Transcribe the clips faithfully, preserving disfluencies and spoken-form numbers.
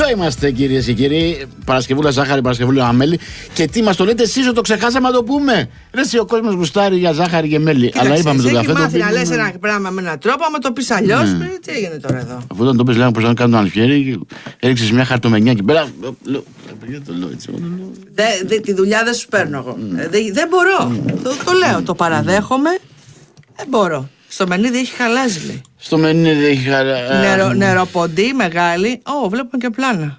είμαστε, κυρίες και κύριοι. Παρασκευούλα ζάχαρη, Παρασκευούλα αμέλι. Και τι μας το λέτε εσείς, ότι το ξεχάσαμε να το πούμε. Ρε, εσύ ο κόσμος γουστάρει για ζάχαρη και μέλι. Κοίταξε, αλλά είπαμε τον καφέ. Έχει μάθει το να λες ένα πράγμα με έναν τρόπο, άμα το πεις αλλιώς. Ναι. Τι έγινε τώρα εδώ. Αφού όταν το πεις, λέγαμε πως να κάνω το αλφιέρι, έριξες μια χαρτομενιά εκεί πέρα. Τη δουλειά δεν σου παίρνω εγώ. Δεν μπορώ. Το λέω, το παραδέχομαι. Δεν μπορώ. Στο μενίδι έχει χαλάζει, λέει. Στο μενίδι έχει χαλάζει. Νερο, νεροποντή μεγάλη. Ω, βλέπουμε και πλάνα.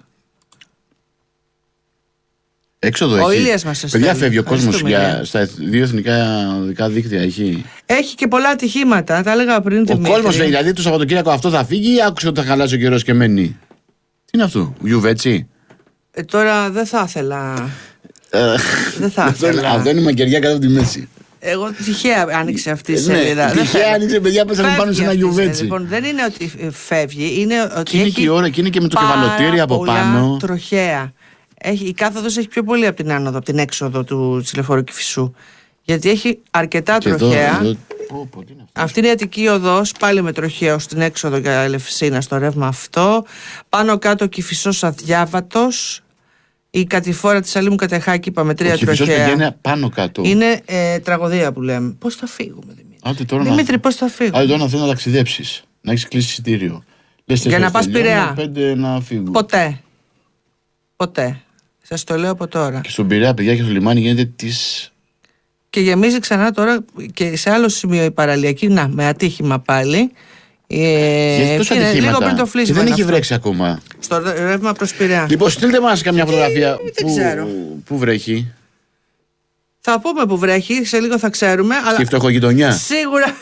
Έξοδο ο έχει. Ηλίας μας παιδιά, φεύγει ο κόσμος για, στα δύο εθνικά οδικά δίκτυα. Έχει. Έχει και πολλά ατυχήματα. Τα έλεγα πριν. Ο κόσμος, δηλαδή, το Σαββατοκύριακο αυτό θα φύγει ή άκουσε ότι θα χαλάσει ο καιρός και μένει. Τι είναι αυτό, Γιουβέτσι. Ε, τώρα δεν θα ήθελα. δεν θα ήθελα. Αυτό είναι μακεριά κάτω από τη μέση. Εγώ τυχαία άνοιξε αυτή η σελίδα. Ναι, τυχαία άνοιξε, παιδιά, πέσανε πάνω σε ένα γιουβέτσι. Λοιπόν, δεν είναι ότι φεύγει, είναι ότι. Και είναι και η ώρα και είναι και με το κεβαλωτήρι από πάνω. Τροχαία. Έχει, η κάθοδος έχει πιο πολύ από την άνοδο, από την έξοδο του λεωφορείου Κηφισού. Γιατί έχει αρκετά και τροχαία. Εδώ, εδώ... Πω, πω, είναι αυτό. Αυτή είναι η Αττική οδός, πάλι με τροχαίο στην έξοδο για Ελευσίνα στο ρεύμα αυτό. Πάνω κάτω Κηφισός αδιάβατος. Η κατηφόρα της Αλήμου Κατεχάκη, είπαμε, τρία τροχαία. Είναι πάνω κάτω. Είναι ε, τραγωδία που λέμε. Πώς θα φύγουμε, Δημήτρη. Τώρα Δημήτρη, πώς θα φύγουμε. Άντε τώρα να θέλω να ταξιδέψεις. Να έχεις κλείσει εισιτήριο. Για να πας Πειραιά. Πέντε να φύγουν. Ποτέ. Ποτέ. Σας το λέω από τώρα. Και στον Πειραιά, παιδιά, και στο λιμάνι γίνεται της. Και γεμίζει ξανά τώρα και σε άλλο σημείο η παραλιακή. Να, με ατύχημα πάλι. Ε, Γιατί τόσα ατυχήματα. Λίγο πριν το φλίσμα. Δεν έχει βρέξει ακόμα. Στο ρεύμα προς Πειραιά. Λοιπόν, στείλτε μας καμιά φωτογραφία. Ε, δεν που, ξέρω. Πού βρέχει. Θα πούμε που βρέχει, σε λίγο θα ξέρουμε. Στη φτωχογειτονιά. Σίγουρα.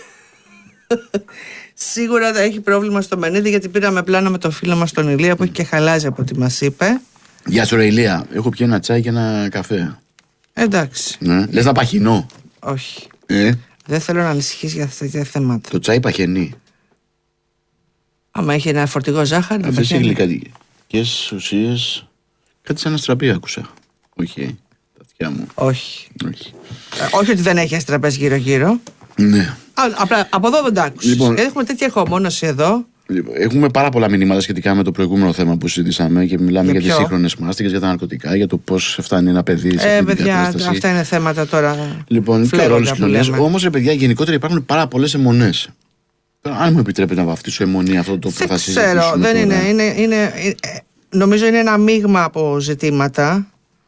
Σίγουρα θα έχει πρόβλημα στο Μενίδη, γιατί πήραμε πλάνα με το φίλο μας τον Ηλία που έχει και χαλάζει από ό,τι μας είπε. Γεια σου, ρε Ηλία. Έχω πιει ένα τσάι και ένα καφέ. Εντάξει. Ναι. Λες να παχυνώ. Όχι. Ε? Δεν θέλω να ανησυχείς για αυτά τα θέματα. Το τσάι παχαινεί. Άμα έχει ένα φορτηγό ζάχαρη. Αυτές οι γλυκαντικές ουσίες. Κάτι σαν αστραπή άκουσα. Όχι, τα αυτιά μου. Όχι. Όχι. Ε, όχι ότι δεν έχει αστραπές γύρω-γύρω. Ναι. Α, απλά από εδώ δεν τα άκουσες. Λοιπόν, έχουμε τέτοια εχομόνωση εδώ. Λοιπόν, έχουμε πάρα πολλά μηνύματα σχετικά με το προηγούμενο θέμα που συζητήσαμε και μιλάμε για, για τις σύγχρονες μάστιγες, για τα ναρκωτικά, για το πώς φτάνει ένα παιδί σε ε, αυτή παιδιά, την κατάσταση. Αυτά είναι θέματα τώρα. Λοιπόν, και ρόλος κοινωνίας. Όμως, ρε παιδιά, γενικότερα υπάρχουν πάρα πολλές αιμονές. Αν μου επιτρέπετε να βαφτίσω αιμονή αυτό το που θα συζητήσουμε. Δεν ξέρω, δεν είναι, είναι, είναι, νομίζω είναι ένα μείγμα από ζητήματα.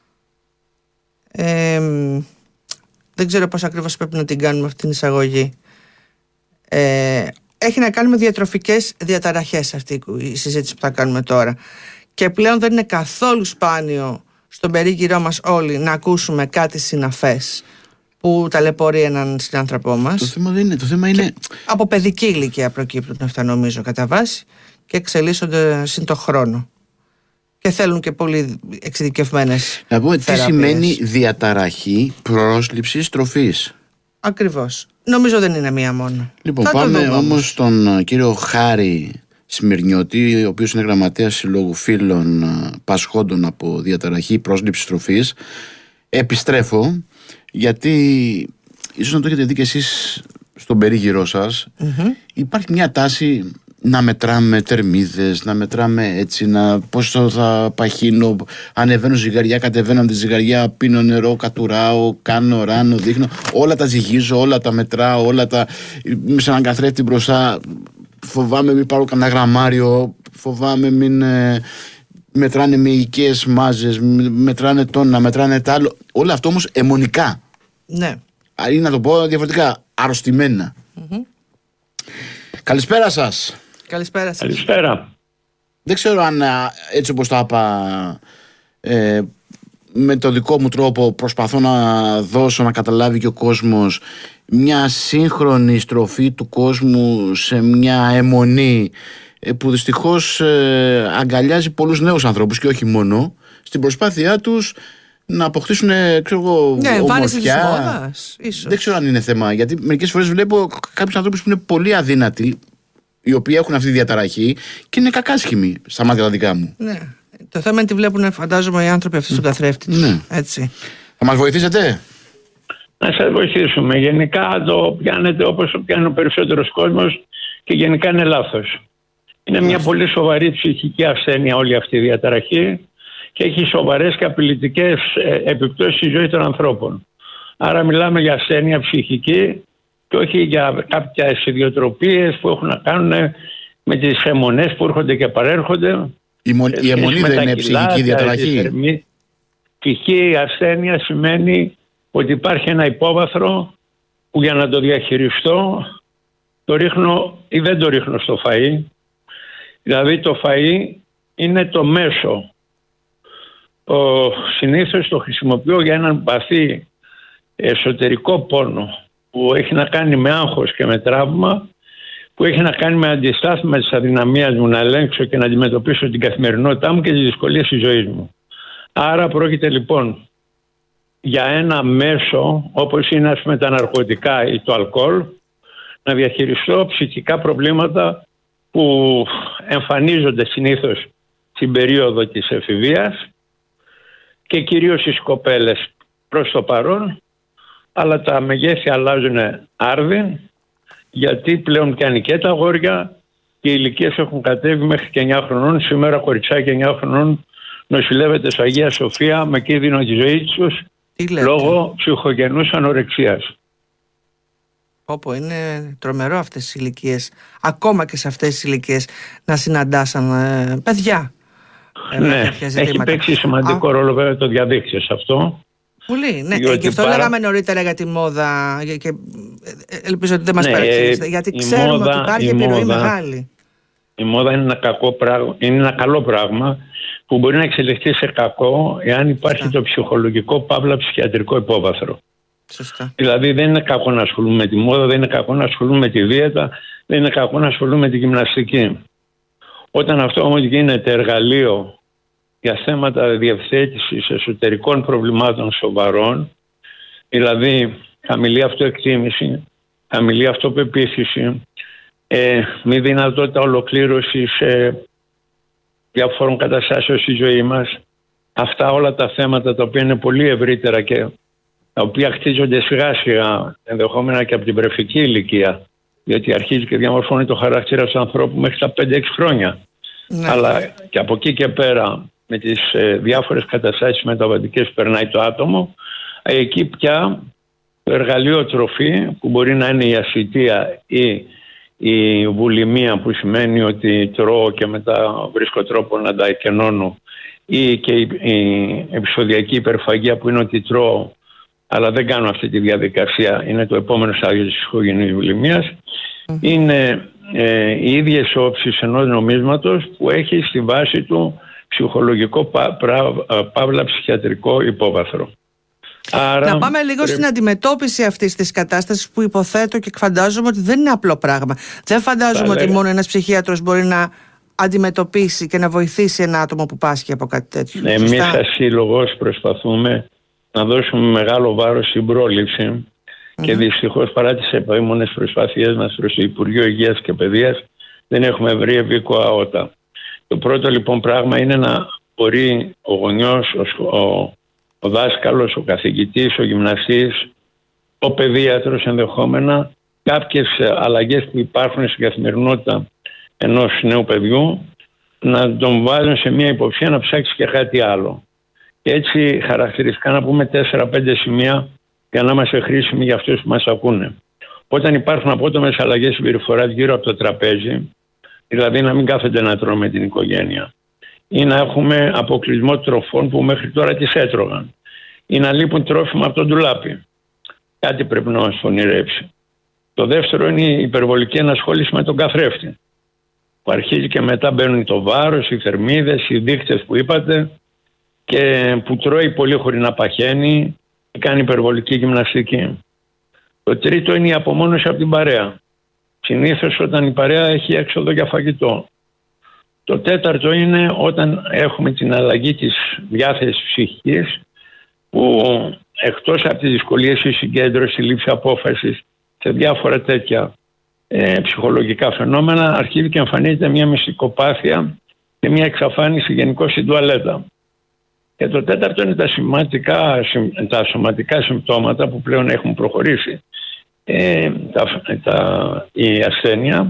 Ε, δεν ξέρω πώς ακριβώς πρέπει να την κάνουμε αυτή την εισαγωγή. Ε, έχει να κάνει με διατροφικές διαταραχές αυτή η συζήτηση που θα κάνουμε τώρα. Και πλέον δεν είναι καθόλου σπάνιο στον περίγυρό μας όλοι να ακούσουμε κάτι συναφές που ταλαιπωρεί έναν συνάνθρωπό μας. Το θέμα δεν είναι. Το θέμα είναι... Από παιδική ηλικία προκύπτουν αυτά, νομίζω, κατά βάση, και εξελίσσονται συν το χρόνο. Και θέλουν και πολύ εξειδικευμένες. Να πούμε θεραπείες. Τι σημαίνει διαταραχή πρόσληψης τροφής. Ακριβώς. Νομίζω δεν είναι μία μόνο. Λοιπόν, θα πάμε όμως στον κύριο Χάρη Σμυρνιώτη, ο οποίος είναι γραμματέας Συλλόγου Φίλων Πασχόντων από διαταραχή πρόσληψης τροφής. Επιστρέφω, γιατί ίσως να το έχετε δει και εσείς στον περίγυρό σας. Mm-hmm. Υπάρχει μια τάση να μετράμε τερμίδες, να μετράμε έτσι, να πόσο θα παχύνω, ανεβαίνω ζυγαριά, κατεβαίνω τη ζυγαριά, πίνω νερό, κατουράω, κάνω, ράνω, δείχνω, όλα τα ζυγίζω, όλα τα μετράω, όλα τα, είμαι σε έναν καθρέφτη μπροστά, φοβάμαι μην πάρω κανένα γραμμάριο, φοβάμαι μην ε, μετράνε με οικίες μάζες, μετράνε τόνα, μετράνε τα άλλο, όλα αυτό όμως αιμονικά. Ναι. Ή να το πω διαφορετικά, αρρωστημένα. Mm-hmm. Καλησπέρα σας. Καλησπέρα σας. Καλησπέρα. Δεν ξέρω αν έτσι όπως το είπα, ε, με το δικό μου τρόπο προσπαθώ να δώσω να καταλάβει και ο κόσμος μια σύγχρονη στροφή του κόσμου σε μια αιμονή ε, που δυστυχώς ε, αγκαλιάζει πολλούς νέους ανθρώπους και όχι μόνο στην προσπάθειά τους να αποκτήσουν, ξέρω εγώ, ναι, ομορφιά. Μόδας, ίσως. Δεν ξέρω αν είναι θέμα, γιατί μερικές φορές βλέπω κάποιους ανθρώπους που είναι πολύ αδύνατοι, οι οποίοι έχουν αυτή τη διαταραχή και είναι κακάσχημοι στα μάτια τα δικά μου. Ναι. Το θέμα είναι τι βλέπουν, φαντάζομαι, οι άνθρωποι αυτοί στον καθρέφτη. Ναι. Έτσι. Θα μας βοηθήσετε? Να σας βοηθήσουμε. Γενικά το πιάνετε όπως το πιάνει ο περισσότερος κόσμος και γενικά είναι λάθος. Είναι μια πολύ σοβαρή ψυχική ασθένεια όλη αυτή η διαταραχή και έχει σοβαρές και απειλητικές επιπτώσεις στη ζωή των ανθρώπων. Άρα μιλάμε για ασθένεια ψυχική και όχι για κάποιες ιδιοτροπίες που έχουν να κάνουν με τις αιμονές που έρχονται και παρέρχονται. Η, μο... η αιμονή δεν είναι ψυχική διαταραχή. Ψυχική ασθένεια σημαίνει ότι υπάρχει ένα υπόβαθρο που για να το διαχειριστώ το ρίχνω ή δεν το ρίχνω στο φαΐ. Δηλαδή το φαΐ είναι το μέσο. Ο, συνήθως το χρησιμοποιώ για έναν βαθύ εσωτερικό πόνο που έχει να κάνει με άγχος και με τραύμα, που έχει να κάνει με αντιστάθμιμα της αδυναμίας μου να ελέγξω και να αντιμετωπίσω την καθημερινότητά μου και τις δυσκολίες της ζωής μου. Άρα πρόκειται λοιπόν για ένα μέσο, όπως είναι ας πούμε τα ναρκωτικά ή το αλκοόλ, να διαχειριστώ ψυχικά προβλήματα που εμφανίζονται συνήθως στην περίοδο της εφηβείας και κυρίως στις κοπέλες προς το παρόν, αλλά τα μεγέθη αλλάζουν άρδιν, γιατί πλέον πιάνει και τα αγόρια και οι ηλικίες έχουν κατέβει μέχρι και εννιά χρονών. Σήμερα κοριτσάκι εννιά χρονών νοσηλεύεται στο Αγία Σοφία με κίνδυνο τη ζωή τους λόγω ψυχογενούς ανορεξίας. Όπο, είναι τρομερό αυτές οι ηλικίες, ακόμα και σε αυτές τις ηλικίες να συναντάσαν ε, παιδιά. Ε, ναι, έχει παίξει σημαντικό Α... ρόλο βέβαια το διαδίκτυο σε αυτό. Πολύ, ναι. Και αυτό πάρα... λέγαμε νωρίτερα για τη μόδα και ελπίζω ότι δεν μας ναι, παρεξηγήσετε, γιατί ξέρουμε μόδα, ότι υπάρχει επιρροή μόδα, μεγάλη. Η μόδα είναι ένα, κακό πράγμα, είναι ένα καλό πράγμα που μπορεί να εξελιχθεί σε κακό εάν υπάρχει Σωστά. το ψυχολογικό παύλα ψυχιατρικό υπόβαθρο. Σωστά. Δηλαδή δεν είναι κακό να ασχολούμαι με τη μόδα, δεν είναι κακό να ασχολούμαι με τη δίαιτα, δεν είναι κακό να ασχολούμαι με τη γυμναστική. Όταν αυτό όμως γίνεται εργαλείο για θέματα διευθέτησης εσωτερικών προβλημάτων σοβαρών, δηλαδή χαμηλή αυτοεκτίμηση, χαμηλή αυτοπεποίθηση, ε, μη δυνατότητα ολοκλήρωσης ε, διαφόρων καταστάσεων στη ζωή μας, αυτά όλα τα θέματα τα οποία είναι πολύ ευρύτερα και τα οποία χτίζονται σιγά σιγά ενδεχόμενα και από την βρεφική ηλικία, διότι αρχίζει και διαμορφώνει το χαρακτήρα του ανθρώπου μέχρι τα πέντε έξι χρόνια. Ναι. Αλλά και από εκεί και πέρα με τις ε, διάφορες καταστάσεις μεταβατικές που περνάει το άτομο, εκεί πια το εργαλείο τροφή που μπορεί να είναι η ασιτεία ή η βουλημία που σημαίνει ότι τρώω και μετά βρίσκω τρόπο να τα εκενώνω, ή και η, η επεισοδιακή υπερφαγία που είναι ότι τρώω αλλά δεν κάνω αυτή τη διαδικασία, είναι το επόμενο στάδιο της ψυχογενής βουλημίας, mm. είναι ε, οι ίδιες όψεις ενός νομίσματος που έχει στη βάση του ψυχολογικό πα, πρα, παύλα ψυχιατρικό υπόβαθρο. Άρα, να πάμε λίγο πρέπει... στην αντιμετώπιση αυτής της κατάστασης που υποθέτω και φαντάζομαι ότι δεν είναι απλό πράγμα. Δεν φαντάζομαι ότι λέγα... μόνο ένας ψυχίατρος μπορεί να αντιμετωπίσει και να βοηθήσει ένα άτομο που πάσχει από κάτι τέτοιο. Εμείς σαν σύλλογος προσπαθούμε να δώσουμε μεγάλο βάρος στην πρόληψη mm-hmm. και δυστυχώς παρά τις επέμονες προσπάθειές μας προς το Υπουργείο Υγείας και Παιδείας δεν έχουμε βρει ευήκοα ότα. Το πρώτο λοιπόν πράγμα είναι να μπορεί ο γονιός, ο, ο, ο δάσκαλος, ο καθηγητής, ο γυμναστής, ο παιδίατρος ενδεχόμενα, κάποιες αλλαγές που υπάρχουν στην καθημερινότητα ενός νέου παιδιού να τον βάλουν σε μια υποψία να ψάξει και κάτι άλλο. Και έτσι χαρακτηριστικά να πούμε τέσσερα πέντε σημεία για να είμαστε χρήσιμοι για αυτούς που μας ακούνε. Όταν υπάρχουν απότομες αλλαγές συμπεριφοράς γύρω από το τραπέζι, δηλαδή να μην κάθονται να τρώνε με την οικογένεια, ή να έχουμε αποκλεισμό τροφών που μέχρι τώρα τις έτρωγαν, ή να λείπουν τρόφιμα από το ντουλάπι, κάτι πρέπει να μας φωνηρέψει. Το δεύτερο είναι η υπερβολική ενασχόληση με τον καθρέφτη, που αρχίζει και μετά μπαίνουν το βάρος, οι θερμίδες, οι δείχτες που είπατε, και που τρώει πολύ χωρίς να παχαίνει ή κάνει υπερβολική γυμναστική. Το τρίτο είναι η απομόνωση από την παρέα. Συνήθως όταν η παρέα έχει έξοδο για φαγητό. Το τέταρτο είναι όταν έχουμε την αλλαγή της διάθεσης ψυχικής, που εκτός από τις δυσκολίες στη συγκέντρωση, στη λήψη απόφασης, σε διάφορα τέτοια ε, ψυχολογικά φαινόμενα, αρχίζει και εμφανίζεται μια μυστικοπάθεια και μια εξαφάνιση γενικώς στην τουαλέτα. Και το τέταρτο είναι τα, σημαντικά, τα σωματικά συμπτώματα που πλέον έχουν προχωρήσει. Ε, τα, τα, η ασθένεια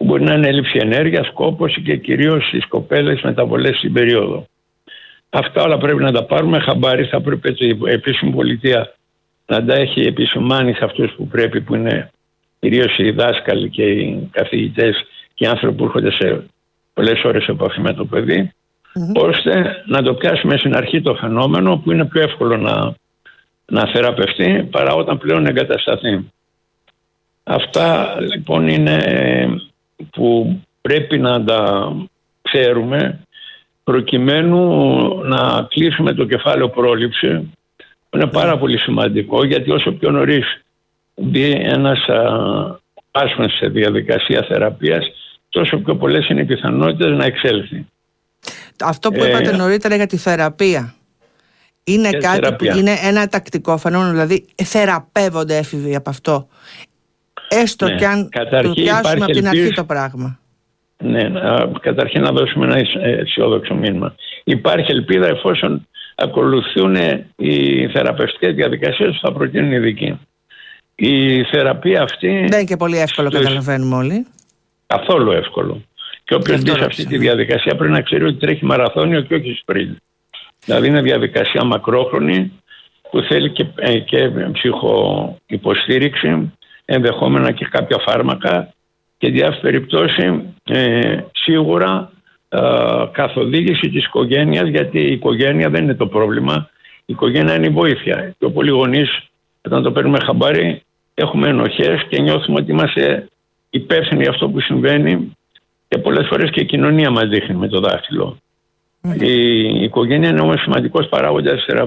που μπορεί να είναι έλλειψη ενέργειας, κόπωση και κυρίως στις κοπέλες μεταβολές στην περίοδο. Αυτά όλα πρέπει να τα πάρουμε χαμπάρι. Θα πρέπει η επίσημη πολιτεία να τα έχει επισημάνει σε αυτούς που πρέπει, που είναι κυρίως οι δάσκαλοι και οι καθηγητές και οι άνθρωποι που έρχονται σε πολλές ώρες επαφή με το παιδί, mm-hmm. ώστε να το πιάσουμε στην αρχή το φαινόμενο, που είναι πιο εύκολο να, να θεραπευτεί παρά όταν πλέον εγκατασταθεί. Αυτά λοιπόν είναι που πρέπει να τα ξέρουμε προκειμένου να κλείσουμε το κεφάλαιο πρόληψη, που είναι πάρα πολύ σημαντικό, γιατί όσο πιο νωρίς μπει ένας άσχημος σε διαδικασία θεραπείας, τόσο πιο πολλές είναι οι πιθανότητες να εξέλθει. Αυτό που είπατε ε, νωρίτερα για τη θεραπεία είναι κάτι θεραπεία. Που είναι ένα τακτικό φαινόμενο, δηλαδή θεραπεύονται έφηβοι από αυτό, έστω ναι, και αν το πιάσουμε από την αρχή το πράγμα. Ναι, καταρχήν να δώσουμε ένα αισιόδοξο μήνυμα. Υπάρχει ελπίδα εφόσον ακολουθούν οι θεραπευτικές διαδικασίες που θα προτείνουν οι ειδικοί. Η θεραπεία αυτή... Δεν είναι και πολύ εύκολο, στους... καταλαβαίνουμε όλοι. Καθόλου εύκολο. Και όποιος μπει σε αυτή τη διαδικασία πρέπει να ξέρει ότι τρέχει μαραθώνιο και όχι σπριντ. Δηλαδή είναι διαδικασία μακρόχρονη που θέλει και, και ψυχοϊποστήριξη, ενδεχόμενα και κάποια φάρμακα και διάφορες περιπτώσεις ε, σίγουρα ε, καθοδήγηση της οικογένειας, γιατί η οικογένεια δεν είναι το πρόβλημα, η οικογένεια είναι η βοήθεια. Και πολλοί γονείς, όταν το παίρνουμε χαμπάρι, έχουμε ενοχές και νιώθουμε ότι είμαστε υπεύθυνοι για αυτό που συμβαίνει, και πολλές φορές και η κοινωνία μας δείχνει με το δάχτυλο. Mm. Η οικογένεια είναι όμως σημαντικός παράγοντας